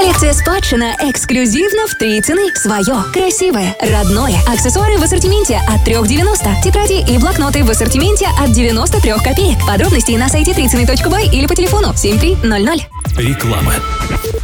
Коллекция «Спадщина» эксклюзивно в 3 цены. Свое, красивое, родное. Аксессуары в ассортименте от 3,90. Тетради и блокноты в ассортименте от 93 копеек. Подробности на сайте 3ceny.by или по телефону 7300. Реклама.